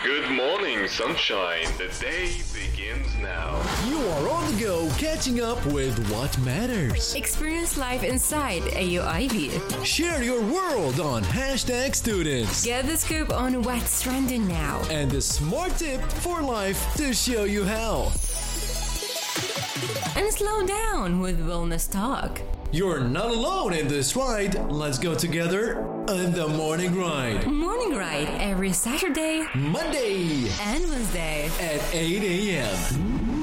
Good morning, sunshine. The day begins now. You are on the go, catching up with what matters. Experience life inside AUIB. Share your world on hashtag students. Get the scoop on what's trending now. And the smart tip for life to show you how. And slow down with Wellness Talk. You're not alone in this ride. Let's go together on the Morning Ride. Morning Ride every Saturday, Monday and Wednesday at 8 a.m.